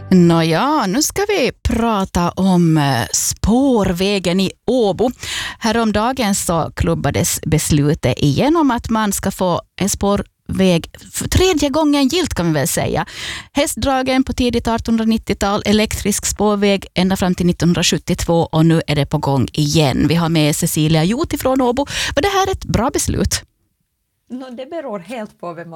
Nåja, nu ska vi prata om spårvägen i Åbo. Häromdagen så klubbades beslutet igenom att man ska få en spårväg för tredje gången gilt, kan vi väl säga. Hästdragen på tidigt 1890-tal, elektrisk spårväg ända fram till 1972 och nu är det på gång igen. Vi har med Cecilia Jot från Åbo. Var det här ett bra beslut? Det beror helt på vem